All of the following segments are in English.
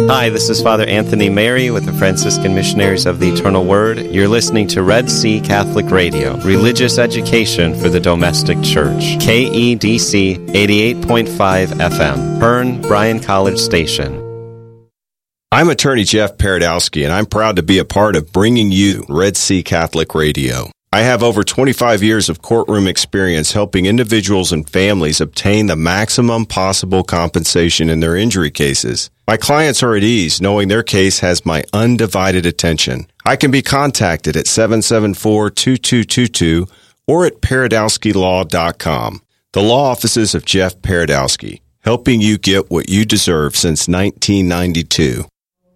Hi, this is Father Anthony Mary with the Franciscan Missionaries of the Eternal Word. You're listening to Red Sea Catholic Radio, religious education for the domestic church. KEDC 88.5 FM, Hearn Bryan College Station. I'm attorney Jeff Paradowski, and I'm proud to be a part of bringing you Red Sea Catholic Radio. I have over 25 years of courtroom experience helping individuals and families obtain the maximum possible compensation in their injury cases. My clients are at ease knowing their case has my undivided attention. I can be contacted at 774-2222 or at paradowskilaw.com. The law offices of Jeff Paradowski, helping you get what you deserve since 1992.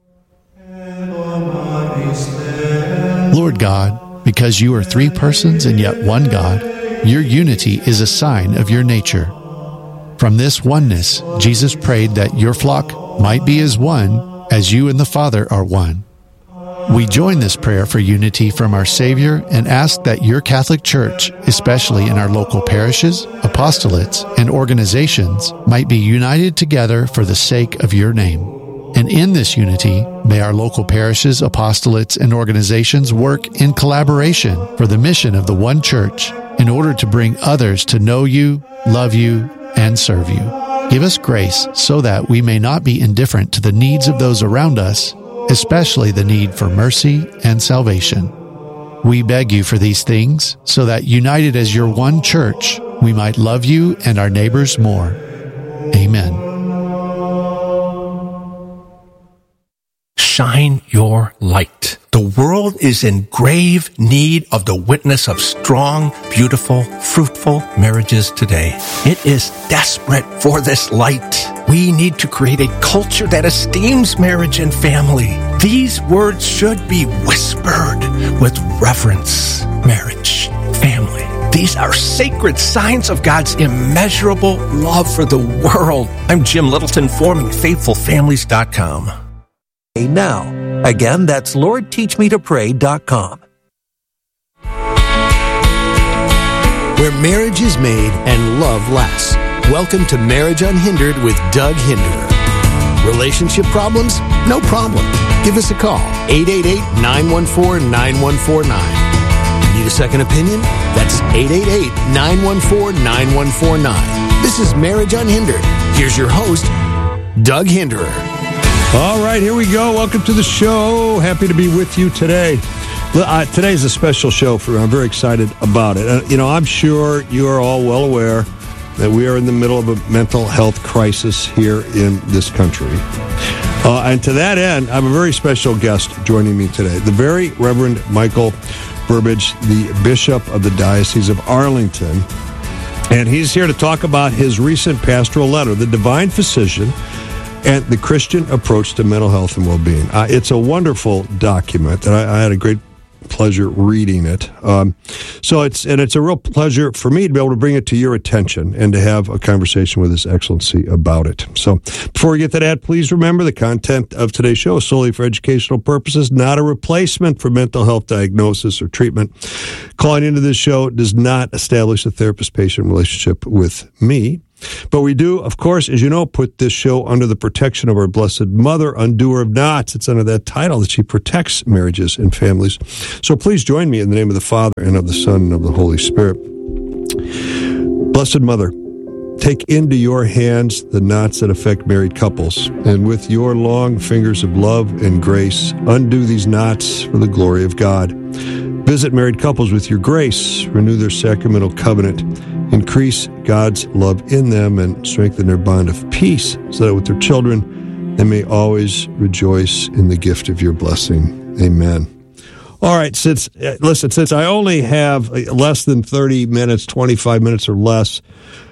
Lord God, because you are three persons and yet one God, your unity is a sign of your nature. From this oneness, Jesus prayed that your flock might be as one, as you and the Father are one. We join this prayer for unity from our Savior and ask that your Catholic Church, especially in our local parishes, apostolates, and organizations, might be united together for the sake of your name. And in this unity, may our local parishes, apostolates, and organizations work in collaboration for the mission of the one Church in order to bring others to know you, love you, and serve you. Give us grace so that we may not be indifferent to the needs of those around us, especially the need for mercy and salvation. We beg you for these things so that, united as your one Church, we might love you and our neighbors more. Amen. Shine your light. The world is in grave need of the witness of strong, beautiful, fruitful marriages today. It is desperate for this light. We need to create a culture that esteems marriage and family. These words should be whispered with reverence. Marriage, family. These are sacred signs of God's immeasurable love for the world. I'm Jim Littleton, forming FaithfulFamilies.com. Now, again, that's LordTeachMeToPray.com. Where marriage is made and love lasts. Welcome to Marriage Unhindered with Doug Hinderer. Relationship problems? No problem. Give us a call, 888-914-9149. Need a second opinion? That's 888-914-9149. This is Marriage Unhindered. Here's your host, Doug Hinderer. All right, here we go. Welcome to the show. Happy to be with you today. Today's a special show for me. I'm very excited about it. I'm sure you are all well aware that we are in the middle of a mental health crisis here in this country. And to that end, I have a very special guest joining me today, the very Reverend Michael Burbidge, the Bishop of the Diocese of Arlington. And he's here to talk about his recent pastoral letter, The Divine Physician, and the Christian Approach to Mental Health and Well-Being. It's a wonderful document, and I had a great pleasure reading it. So it's a real pleasure for me to be able to bring it to your attention and to have a conversation with His Excellency about it. So before we get to that, please remember the content of today's show is solely for educational purposes, not a replacement for mental health diagnosis or treatment. Calling into this show does not establish a therapist-patient relationship with me. But we do, of course, as you know, put this show under the protection of our Blessed Mother, Undoer of Knots. It's under that title that she protects marriages and families. So please join me in the name of the Father, and of the Son, and of the Holy Spirit. Blessed Mother, take into your hands the knots that affect married couples, and with your long fingers of love and grace, undo these knots for the glory of God. Visit married couples with your grace, renew their sacramental covenant, increase God's love in them, and strengthen their bond of peace, so that with their children they may always rejoice in the gift of your blessing. Amen. All right, since I only have less than 30 minutes, 25 minutes or less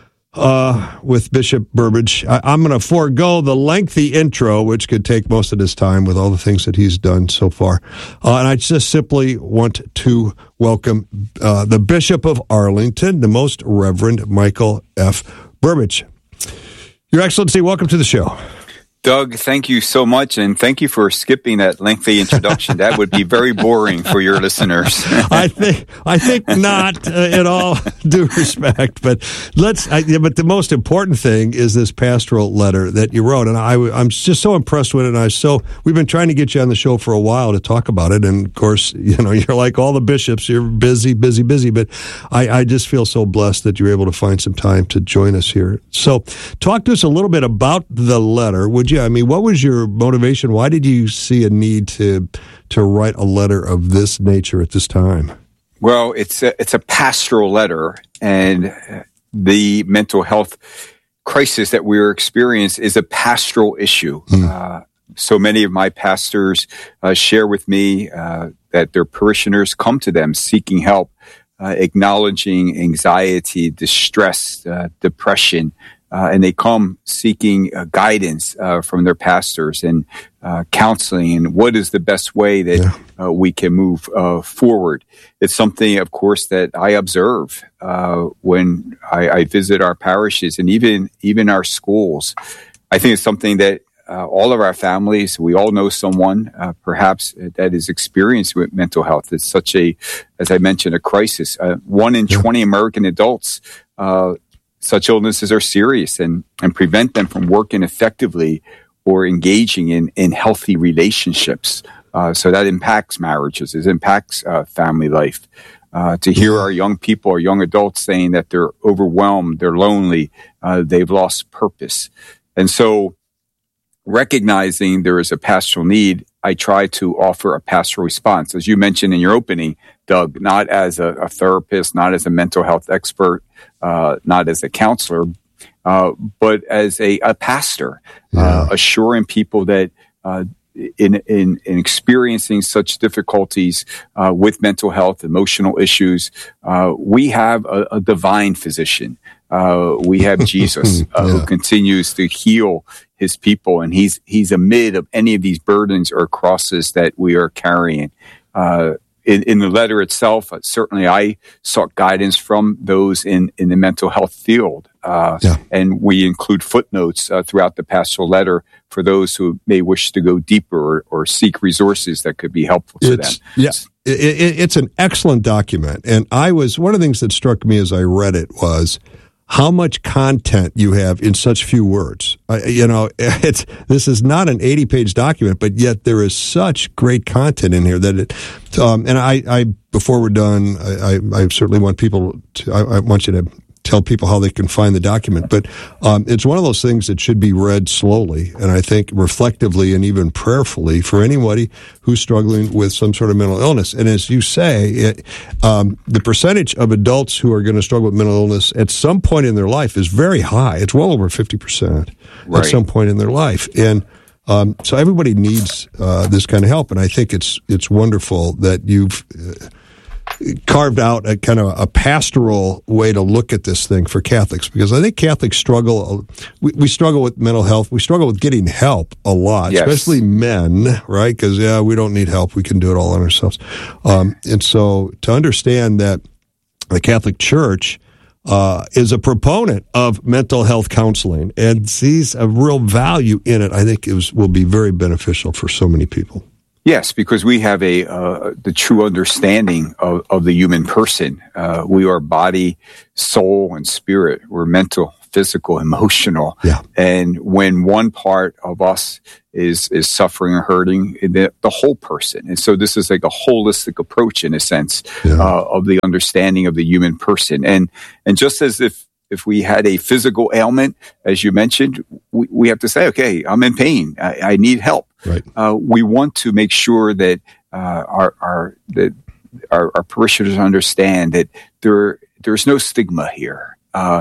with Bishop Burbidge, I'm going to forego the lengthy intro, which could take most of his time with all the things that he's done so far. And I just simply want to welcome the Bishop of Arlington, the Most Reverend Michael F. Burbidge. Your Excellency, welcome to the show. Doug, thank you so much, and thank you for skipping that lengthy introduction. That would be very boring for your listeners. I think not, in all due respect. But but the most important thing is this pastoral letter that you wrote, and I'm just so impressed with it. And we've been trying to get you on the show for a while to talk about it, and of course, you're like all the bishops, you're busy. But I just feel so blessed that you're able to find some time to join us here. So, talk to us a little bit about the letter, would you? I mean, what was your motivation? Why did you see a need to write a letter of this nature at this time? Well, it's a pastoral letter, and the mental health crisis that we're experiencing is a pastoral issue. So many of my pastors share with me that their parishioners come to them seeking help, acknowledging anxiety, distress, depression, and they come seeking guidance from their pastors and counseling and what is the best way that we can move forward. It's something, of course, that I observe when I visit our parishes and even our schools. I think it's something that all of our families, we all know someone perhaps that is experienced with mental health. It's such as I mentioned, a crisis. 1 in 20 American adults, such illnesses are serious and prevent them from working effectively or engaging in healthy relationships. So that impacts marriages. It impacts family life. To hear our young people, our young adults saying that they're overwhelmed, they're lonely, they've lost purpose. And so recognizing there is a pastoral need, I try to offer a pastoral response. As you mentioned in your opening, Doug, not as a therapist, not as a mental health expert, not as a counselor, but as a pastor, assuring people that in experiencing such difficulties with mental health, emotional issues, we have a divine physician. We have Jesus who continues to heal his people, and he's amid of any of these burdens or crosses that we are carrying. In the letter itself, certainly I sought guidance from those in the mental health field. And we include footnotes throughout the pastoral letter for those who may wish to go deeper or seek resources that could be helpful to them. Yeah, it's an excellent document. And one of the things that struck me as I read it was how much content you have in such few words. This is not an 80-page document, but yet there is such great content in here that and I before we're done, I certainly want people to, I want you to tell people how they can find the document. But it's one of those things that should be read slowly, and I think reflectively and even prayerfully for anybody who's struggling with some sort of mental illness. And as you say, the percentage of adults who are going to struggle with mental illness at some point in their life is very high. It's well over 50% at some point in their life. And so everybody needs this kind of help, and I think it's wonderful that you've carved out a kind of a pastoral way to look at this thing for Catholics, because I think Catholics struggle. We struggle with mental health. We struggle with getting help a lot, especially men, right? Because we don't need help. We can do it all on ourselves. And so to understand that the Catholic Church is a proponent of mental health counseling and sees a real value in it, I think will be very beneficial for so many people. Yes, because we have the true understanding of the human person. We are body, soul, and spirit. We're mental, physical, emotional. Yeah. And when one part of us is suffering or hurting, the whole person. And so this is like a holistic approach, in a sense, of the understanding of the human person. And just as if we had a physical ailment, as you mentioned, we have to say, okay, I'm in pain. I need help. Right. We want to make sure that our parishioners understand that there's no stigma here.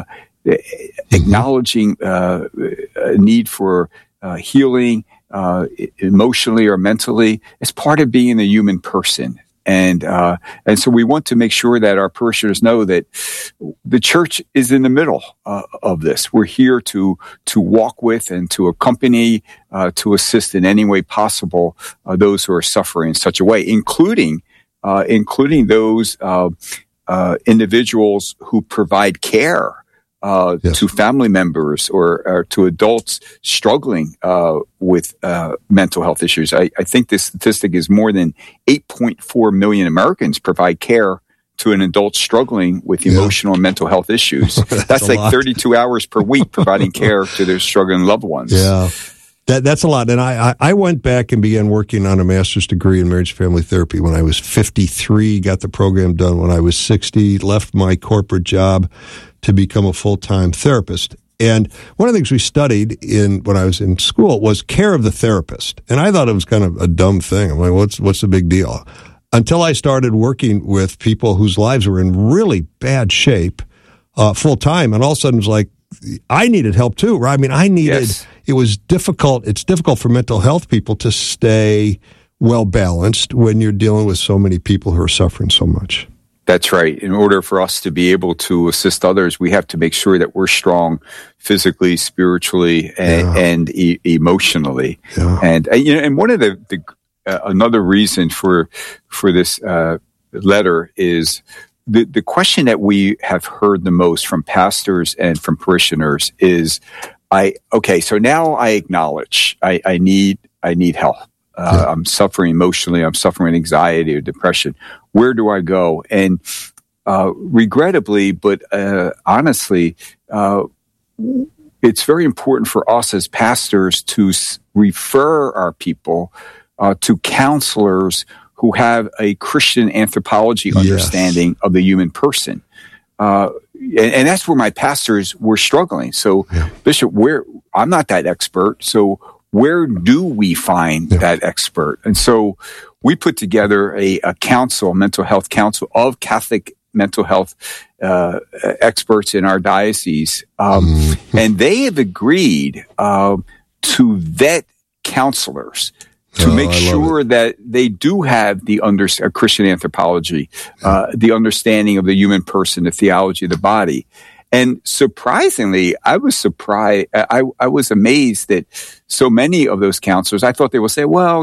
Acknowledging a need for healing emotionally or mentally is part of being a human person. And so we want to make sure that our parishioners know that the church is in the middle of this. We're here to walk with and to accompany, to assist in any way possible those who are suffering in such a way, including those individuals who provide care to family members or to adults struggling with mental health issues. I think this statistic is more than 8.4 million Americans provide care to an adult struggling with emotional and mental health issues. That's like 32 hours per week providing care to their struggling loved ones. Yeah. That's a lot. And I went back and began working on a master's degree in marriage and family therapy when I was 53, got the program done when I was 60, left my corporate job to become a full-time therapist. And one of the things we studied when I was in school was care of the therapist. And I thought it was kind of a dumb thing. I'm like, what's the big deal? Until I started working with people whose lives were in really bad shape full-time. And all of a sudden it was like, I needed help too, right? I mean, it was difficult. It's difficult for mental health people to stay well-balanced when you're dealing with so many people who are suffering so much. That's right. In order for us to be able to assist others, we have to make sure that we're strong physically, spiritually, and emotionally. Yeah. And one of the another reason for this letter is the question that we have heard the most from pastors and from parishioners is, so now I acknowledge I need help. I'm suffering emotionally. I'm suffering anxiety or depression. Where do I go? And regrettably, but honestly, it's very important for us as pastors to refer our people to counselors who have a Christian anthropology understanding of the human person. And that's where my pastors were struggling. So, Bishop, I'm not that expert. So where do we find that expert? And so we put together a council, mental health council of Catholic mental health experts in our diocese. And they have agreed to vet counselors to make sure that they do have the Christian anthropology, the understanding of the human person, the theology of the body. And surprisingly, I was surprised. I was amazed that so many of those counselors, I thought they would say, well,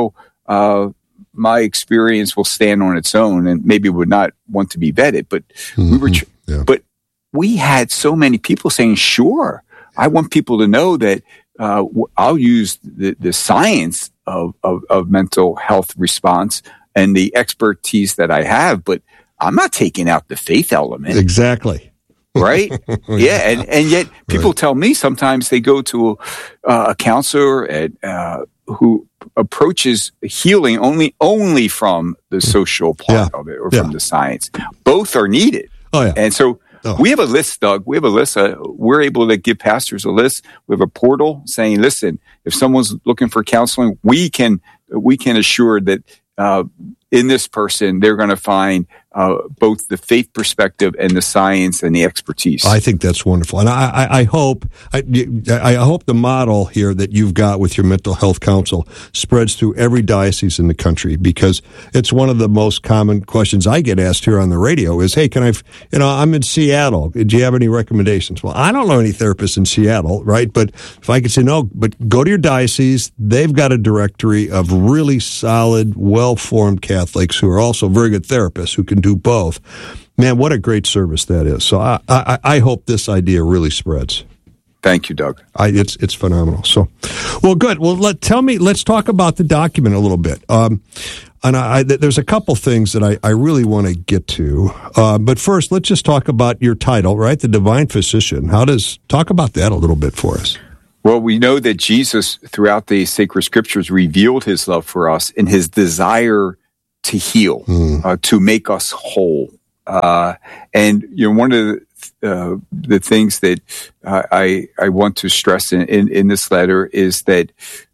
my experience will stand on its own and maybe would not want to be vetted. But but we had so many people saying, sure, I want people to know that I'll use the science of mental health response and the expertise that I have, but I'm not taking out the faith element. Exactly. Right? Yeah. And yet people tell me sometimes they go to a counselor who approaches healing only from the social part of it or from the science. Both are needed. Oh, yeah. And so we have a list, Doug. We have a list. We're able to give pastors a list. We have a portal saying, listen, if someone's looking for counseling, we can assure that in this person, they're going to find both the faith perspective and the science and the expertise. I think that's wonderful, and I hope the model here that you've got with your mental health council spreads through every diocese in the country, because it's one of the most common questions I get asked here on the radio is, hey, I'm in Seattle. Do you have any recommendations? Well, I don't know any therapists in Seattle, right? But if I could say no, but go to your diocese. They've got a directory of really solid, well-formed Catholics who are also very good therapists who can do both. Man, what a great service that is. So I hope this idea really spreads. Thank you, Doug. It's phenomenal. So, well, good. Well, let's talk about the document a little bit. And there's a couple things that I really want to get to. But first, let's just talk about your title, right? The Divine Physician. Talk about that a little bit for us. Well, we know that Jesus, throughout the sacred scriptures, revealed his love for us and his desire to heal, to make us whole. And one of the things that I want to stress in this letter is that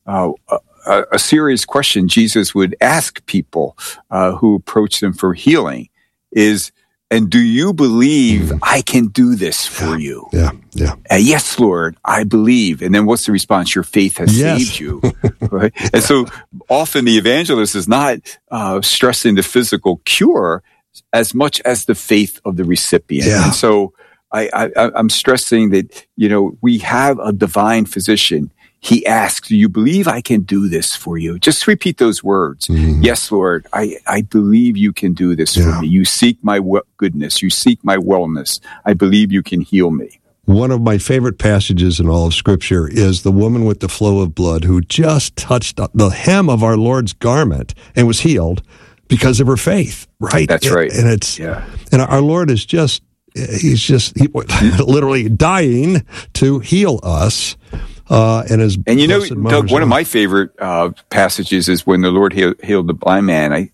a serious question Jesus would ask people who approach him for healing is, and do you believe I can do this for you? Yeah. Yes, Lord, I believe. And then what's the response? Your faith has saved you. Right? And so often the evangelist is not stressing the physical cure as much as the faith of the recipient. Yeah. And so I'm stressing that, we have a divine physician. He asks, do you believe I can do this for you? Just repeat those words. Mm-hmm. Yes, Lord, I believe you can do this for me. You seek my goodness. You seek my wellness. I believe you can heal me. one of my favorite passages in all of Scripture is the woman with the flow of blood who just touched the hem of our Lord's garment and was healed because of her faith, right? That's right. And and our Lord is he's literally dying to heal us. And you know, Doug, one of my favorite passages is when the Lord healed the blind man.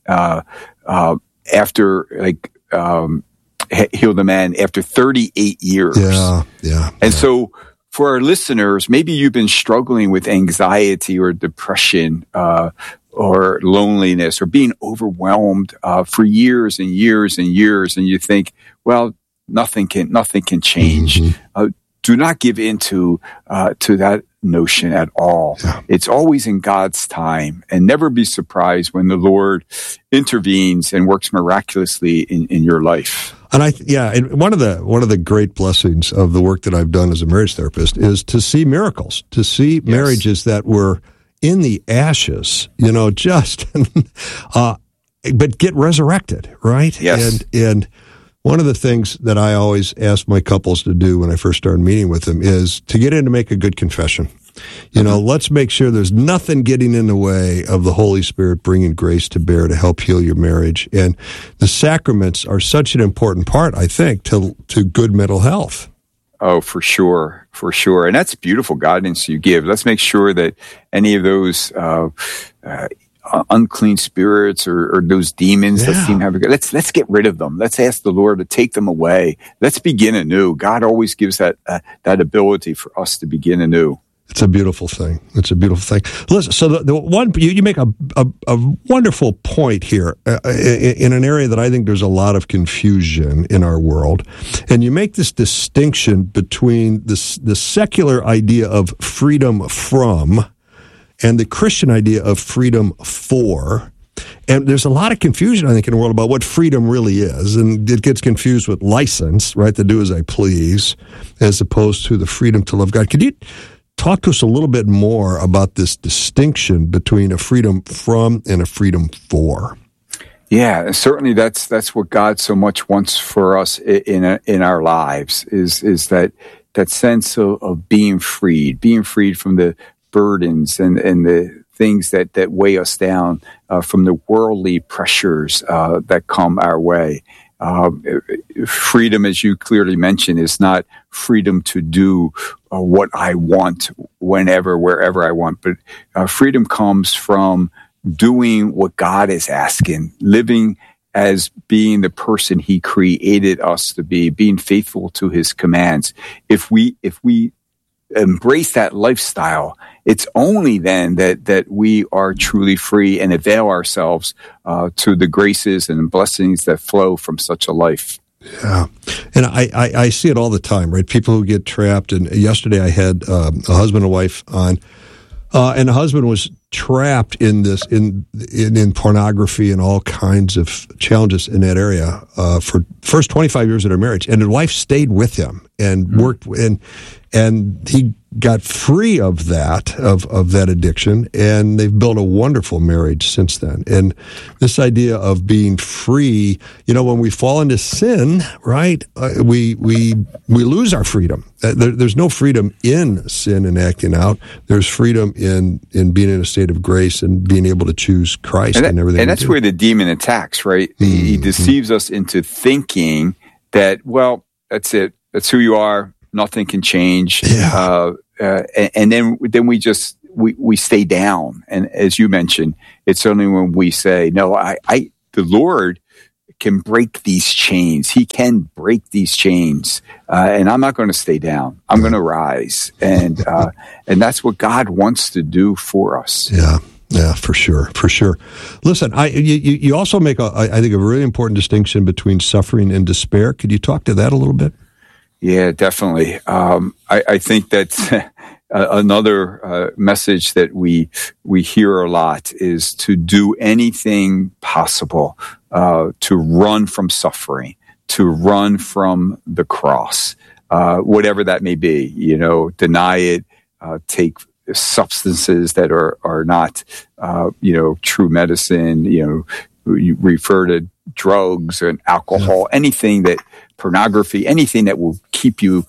Healed the man after 38 years. And so for our listeners, maybe you've been struggling with anxiety or depression or loneliness or being overwhelmed for years and years and years, and you think, well, nothing can change. Mm-hmm. Do not give in to that notion at all. Yeah. It's always in God's time, and never be surprised when the Lord intervenes and works miraculously in your life. And one of the great blessings of the work that I've done as a marriage therapist is to see miracles, to see marriages that were in the ashes, but get resurrected, right? Yes. And one of the things that I always ask my couples to do when I first started meeting with them is to get in to make a good confession. Let's make sure there's nothing getting in the way of the Holy Spirit bringing grace to bear to help heal your marriage. And the sacraments are such an important part, I think, to good mental health. Oh, for sure. And that's beautiful guidance you give. Let's make sure that any of those unclean spirits or those demons that seem to have let's get rid of them. Let's ask the Lord to take them away. Let's begin anew. God always gives that ability for us to begin anew. It's a beautiful thing. Listen, so the one you make a wonderful point here in an area that I think there's a lot of confusion in our world, and you make this distinction between the secular idea of freedom from and the Christian idea of freedom for. And there's a lot of confusion, I think, in the world about what freedom really is. And it gets confused with license, right, to do as I please, as opposed to the freedom to love God. Could you talk to us a little bit more about this distinction between a freedom from and a freedom for? Yeah, certainly that's what God so much wants for us in our lives is that sense of being freed from the burdens and the things that weigh us down, from the worldly pressures that come our way. Freedom, as you clearly mentioned, is not freedom to do what I want, whenever, wherever I want, but freedom comes from doing what God is asking, living as being the person He created us to be, being faithful to His commands. If we embrace that lifestyle, it's only then that we are truly free and avail ourselves to the graces and blessings that flow from such a life. Yeah. And I see it all the time, right? People who get trapped. And yesterday I had a husband and wife on, and the husband was trapped in pornography and all kinds of challenges in that area for first 25 years of their marriage. And the wife stayed with him and worked, and he got free of that addiction, and they've built a wonderful marriage since then. And this idea of being free, when we fall into sin, right, we lose our freedom. There's no freedom in sin and acting out. There's freedom in being in a state of grace and being able to choose Christ and everything. And that's where the demon attacks, right? Mm-hmm. He deceives us into thinking that, well, that's it. That's who you are. Nothing can change. Yeah. And then we stay down. And as you mentioned, it's only when we say, no, the Lord can break these chains. He can break these chains. And I'm not going to stay down. I'm going to rise. And that's what God wants to do for us. Yeah. Yeah, for sure. Listen, you also make, I think, a really important distinction between suffering and despair. Could you talk to that a little bit? Yeah, definitely. I think that's another message that we hear a lot is to do anything possible to run from suffering, to run from the cross, whatever that may be. Deny it, take take substances that are not, true medicine, you refer to drugs and alcohol, anything that pornography, anything that will keep you,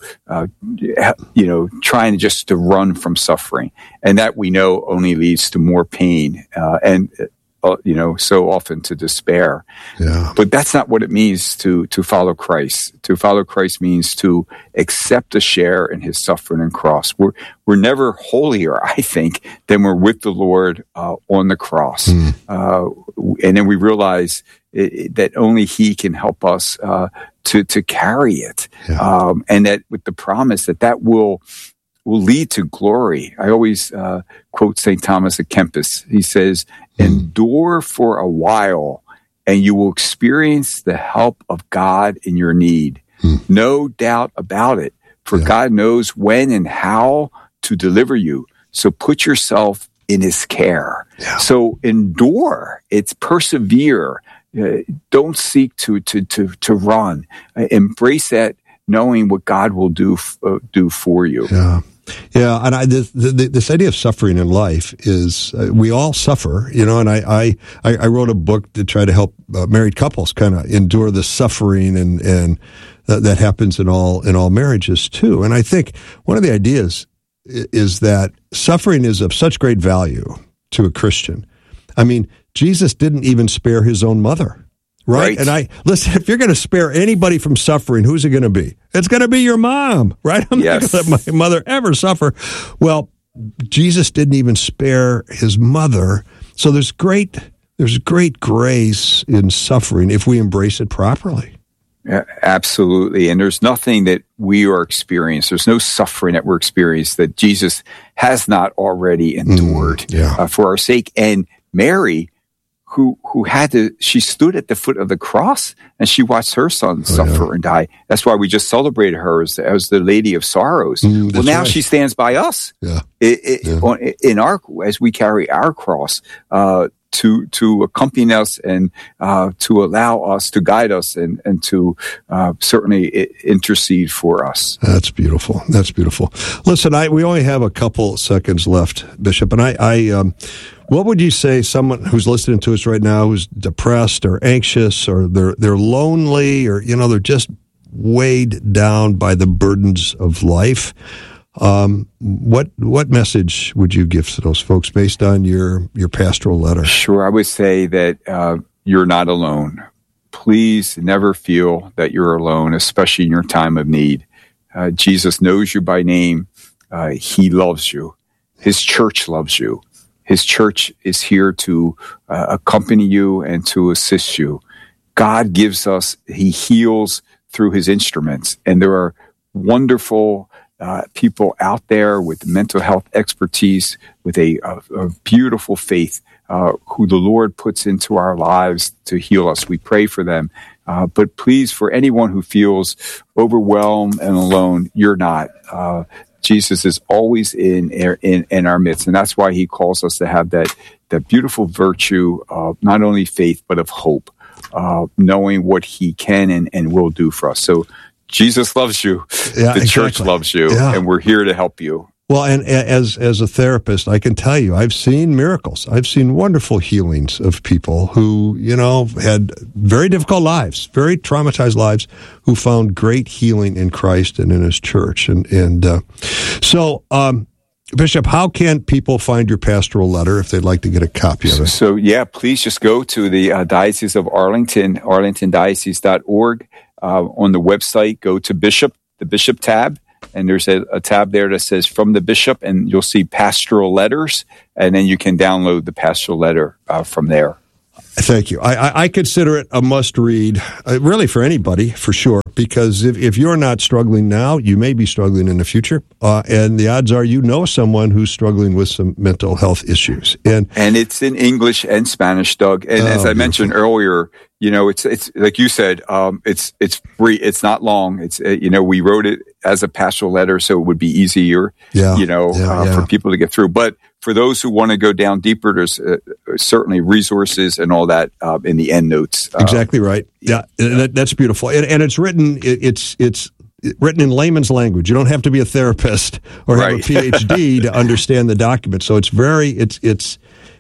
trying just to run from suffering. And that we know only leads to more pain and so often to despair. Yeah. But that's not what it means to follow Christ. To follow Christ means to accept a share in his suffering and cross. We're never holier, I think, than we're with the Lord on the cross. And then we realize that only he can help us to carry it. Yeah. And that with the promise that will lead to glory. I always quote St. Thomas à Kempis. He says, endure for a while, and you will experience the help of God in your need. No doubt about it, for God knows when and how to deliver you. So put yourself in his care. Yeah. So endure. It's persevere. Don't seek to run. Embrace that, knowing what God will do for you. Yeah. Yeah, and this idea of suffering in life is we all suffer, and I wrote a book to try to help married couples kind of endure the suffering and that happens in all marriages too. And I think one of the ideas is that suffering is of such great value to a Christian. I mean, Jesus didn't even spare his own mother. Right? And listen, if you're going to spare anybody from suffering, who's it going to be? It's going to be your mom, right? I'm not going to let my mother ever suffer. Well, Jesus didn't even spare his mother. So there's great grace in suffering if we embrace it properly. Yeah, absolutely. And there's nothing that we are experiencing. There's no suffering that we're experiencing that Jesus has not already endured for our sake. And Mary, who she stood at the foot of the cross and she watched her son suffer and die. That's why we just celebrated her as the Lady of Sorrows. Well, now she stands by us in as we carry our cross to accompany us and to allow us, to guide us and to certainly intercede for us. That's beautiful. That's beautiful. Listen, we only have a couple seconds left, Bishop, and I what would you say someone who's listening to us right now who's depressed or anxious or they're lonely or they're just weighed down by the burdens of life? What message would you give to those folks based on your pastoral letter? Sure, I would say that you're not alone. Please never feel that you're alone, especially in your time of need. Jesus knows you by name. He loves you. His church loves you. His church is here to accompany you and to assist you. God gives us, he heals through his instruments. And there are wonderful people out there with mental health expertise, with a beautiful faith, who the Lord puts into our lives to heal us. We pray for them. But please, for anyone who feels overwhelmed and alone, you're not. Jesus is always in our midst, and that's why he calls us to have that beautiful virtue of not only faith but of hope, knowing what he can and will do for us. So Jesus loves you, the church loves you, and we're here to help you. Well, and as a therapist, I can tell you, I've seen miracles. I've seen wonderful healings of people who, had very difficult lives, very traumatized lives, who found great healing in Christ and in his church. So, Bishop, how can people find your pastoral letter if they'd like to get a copy of it? So, please just go to the Diocese of Arlington, arlingtondiocese.org. On the website, go to the Bishop tab. And there's a tab there that says From the Bishop, and you'll see pastoral letters, and then you can download the pastoral letter from there. Thank you. I consider it a must-read, really for anybody, for sure, because if you're not struggling now, you may be struggling in the future, and the odds are you know someone wwho's struggling with some mental health issues. And it's in English and Spanish, Doug. And as I mentioned earlier, it's like you said, it's free. It's not long. It's we wrote it as a pastoral letter, so it would be easier, for people to get through. But for those who want to go down deeper, there's certainly resources and all that in the end notes. Exactly right. Yeah, that's beautiful. And it's written. It's written in layman's language. You don't have to be a therapist or have a PhD to understand the document. So it's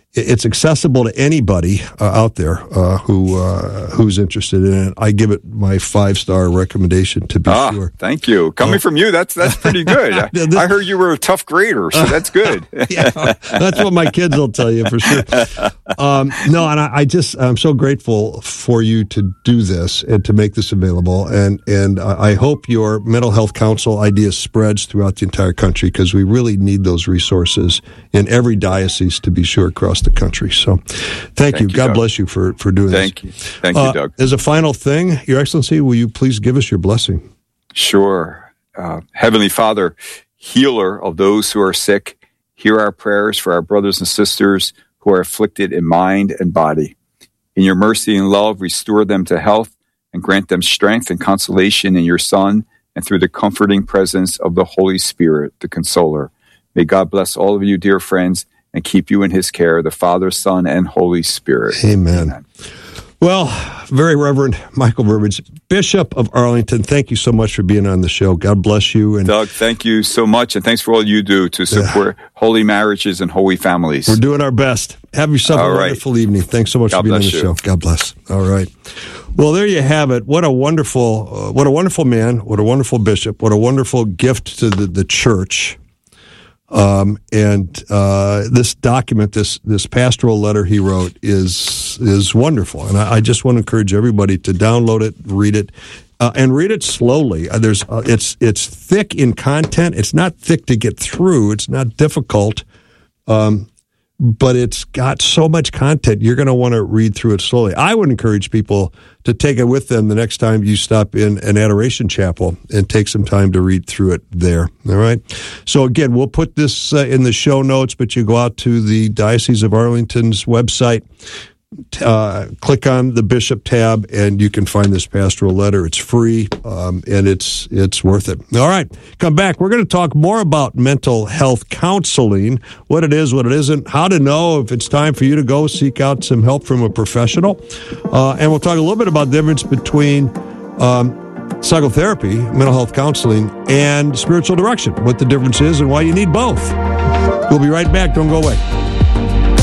it's accessible to anybody out there who's interested in it. I give it my 5-star recommendation to be sure. Thank you. Coming from you, that's pretty good. I heard you were a tough grader, so that's good. Yeah, that's what my kids will tell you for sure. No, and I'm so grateful for you to do this and to make this available. And I hope your mental health council idea spreads throughout the entire country, because we really need those resources in every diocese, to be sure, across the country. So thank you. God Doug. bless you for doing this. Thank you. Thank you, Doug. As a final thing, Your Excellency, will you please give us your blessing? Sure. Heavenly Father, healer of those who are sick, hear our prayers for our brothers and sisters who are afflicted in mind and body. In your mercy and love, restore them to health and grant them strength and consolation in your Son and through the comforting presence of the Holy Spirit, the Consoler. May God bless all of you, dear friends, and keep you in his care, the Father, Son, and Holy Spirit. Amen. Well, Very Reverend Michael Burbidge, Bishop of Arlington, thank you so much for being on the show. God bless you. And Doug, thank you so much, and thanks for all you do to support holy marriages and holy families. We're doing our best. Have yourself a wonderful evening. Thanks so much for being on the show. God bless. All right. Well, there you have it. What a wonderful man. What a wonderful bishop. What a wonderful gift to the church. This document, this pastoral letter he wrote is wonderful. And I just want to encourage everybody to download it, read it, and read it slowly. It's thick in content. It's not thick to get through. It's not difficult. But it's got so much content, you're going to want to read through it slowly. I would encourage people to take it with them the next time you stop in an adoration chapel and take some time to read through it there. All right? So again, we'll put this in the show notes, but you go out to the Diocese of Arlington's website, click on the Bishop tab, and you can find this pastoral letter. It's free, and it's worth it. All right, come back. We're going to talk more about mental health counseling, what it is, what it isn't, how to know if it's time for you to go seek out some help from a professional, and we'll talk a little bit about the difference between psychotherapy, mental health counseling, and spiritual direction, what the difference is and why you need both. We'll be right back. Don't go away.